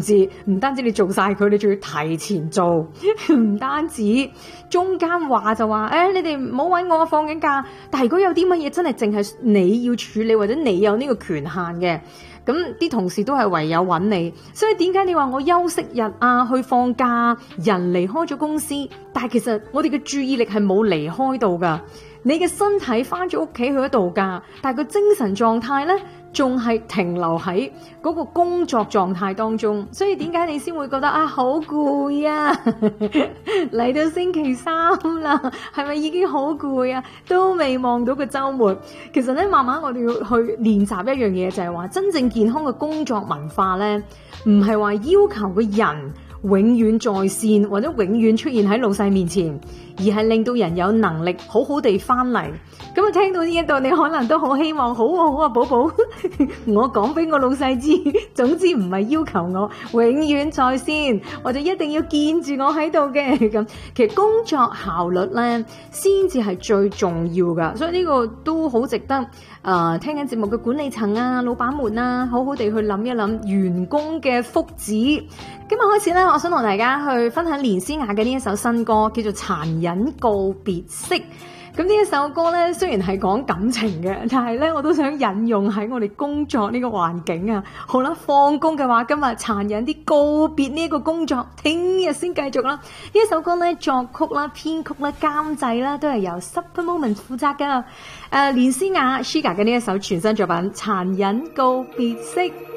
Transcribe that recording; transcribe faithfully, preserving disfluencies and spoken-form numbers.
事唔單止你做晒佢，你仲要提前做，唔單止中間話就話，誒、哎、你哋唔好搵我放緊假，但係如果有啲乜嘢真係淨係你要處理或者你有呢個權限嘅，咁啲同事都係唯有搵你。所以點解你話我休息日啊去放假，人離開咗公司，但係其實我哋嘅注意力係冇離開到噶。你嘅身體翻咗屋企去咗度假，但係個精神狀態咧仲係停留喺嗰個工作狀態當中，所以點解你先會覺得啊好攰啊？嚟到星期三啦，係咪已經好攰啊？都未望到個週末。其實咧，慢慢我哋要去練習一樣嘢，就係話真正健康嘅工作文化咧，唔係話要求個人永遠在線或者永遠出現喺老細面前，而係令到人有能力好好地翻嚟。咁啊，聽到呢一度，你可能都好希望，好啊好啊，寶寶，我講俾我老細知，總之唔係要求我永遠在線，或者一定要見住我喺度嘅咁。其實工作效率咧，先至係最重要噶，所以呢個都好值得誒、呃，聽緊節目嘅管理層啊、老闆們啊，好好地去諗一諗員工嘅福祉。今日開始咧，我想同大家去分享連詩雅嘅呢一首新歌，叫做《殘忍告別式》。咁呢一首歌咧，雖然係講感情嘅，但係咧我都想引用喺我哋工作呢個環境啊。好啦，放工嘅話，今日殘忍啲告別呢一個工作，聽日先繼續啦。呢一首歌咧，作曲啦、編曲啦、監製啦，都係由 Super Moment 負責噶。誒、呃，連詩雅 Shiga 嘅呢一首全新作品《殘忍告別式》。